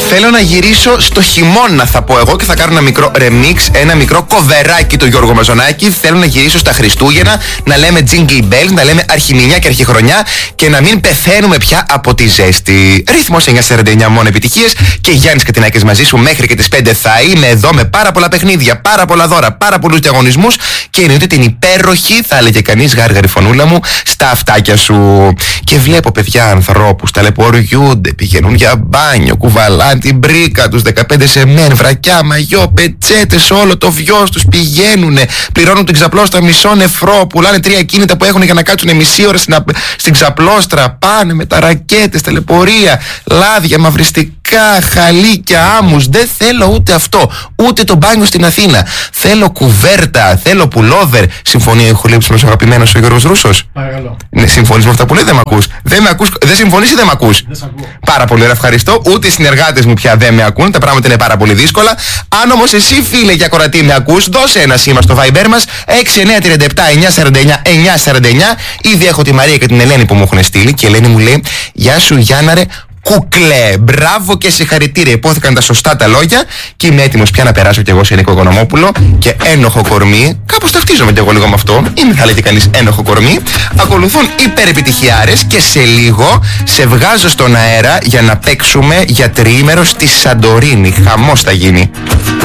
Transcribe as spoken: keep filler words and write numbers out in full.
Θέλω να γυρίσω στο χειμώνα, θα πω εγώ, και θα κάνω ένα μικρό remix, ένα μικρό κοβεράκι του Γιώργου Μαζονάκη. Θέλω να γυρίσω στα Χριστούγεννα, να λέμε jingle bells, να λέμε αρχιμηνιά και αρχιχρονιά και να μην πεθαίνουμε πια από τη ζέστη. Ρυθμός εννιά σαράντα εννιά, μόνο επιτυχίες, και Γιάννης Κατινάκης μαζί σου μέχρι και τις πέντε θα είμαι εδώ με πάρα πολλά παιχνίδια, πάρα πολλά δώρα, πάρα πολλούς διαγωνισμούς και εννοείται την υπέροχη, θα έλεγε κανείς, γάργαρη φωνούλα μου στα αυτάκια σου. Και βλέπω παιδιά ανθρώπους, ταλαιπωριούνται, πηγαίνουν για μπάνιο, κουβαλάνε την μπρίκα τους, δεκαπέντε σεμέν, βρακιά, μαγιό, πετσέτες, όλο το βιός τους, πηγαίνουνε, πληρώνουν την ξαπλώστρα μισό νεφρό, πουλάνε τρία κίνητα που έχουν για να κάτσουν μισή ώρα στην, στην ξαπλώστρα, πάνε με τα ρακέτες, ταλαιπωρία, λάδια, μαυριστικά, χαλίκια, άμμους. Δεν θέλω ούτε αυτό, ούτε το μπάνιο στην Αθήνα. Θέλω κουβέρτα, θέλω πουλόβερ. Συμφωνεί ο ηχολήψιμος αγαπημένος ο Γιώργος Ρούσος? Παρακαλώ. Ναι, συμφωνείς με αυτά που λέει? Δεν με ακούς. Δεν με ακούς, δεν συμφωνείς ή δεν με ακούς? Δεν σ' ακούω. Πάρα πολύ ωραία, ευχαριστώ. Ούτε οι συνεργάτες μου πια δεν με ακούν. Τα πράγματα είναι πάρα πολύ δύσκολα. Αν όμως εσύ, φίλε και ακροατή, με ακούς, δώσε ένα σήμα στο Viber μας έξι εννιά τρία επτά εννιά σαράντα εννιά εννιά σαράντα εννιά. Ήδη έχω τη Μαρία και την Ελένη που μου έχουν στείλει και η Ελένη μου λέει: Γεια σου Γιάνναρε, κουκλέ, μπράβο και συγχαρητήρια. Υπόθηκαν τα σωστά τα λόγια και είμαι έτοιμος πια να περάσω κι εγώ σε Νίκο Οικονομόπουλο και ένοχο κορμί. Κάπως ταυτίζομαι κι εγώ λίγο με αυτό. Είμαι, θα λέγει κανείς, ένοχο κορμί. Ακολουθούν υπερεπιτυχιάρες και σε λίγο σε βγάζω στον αέρα για να παίξουμε για τριήμερο στη Σαντορίνη. Χαμός θα γίνει.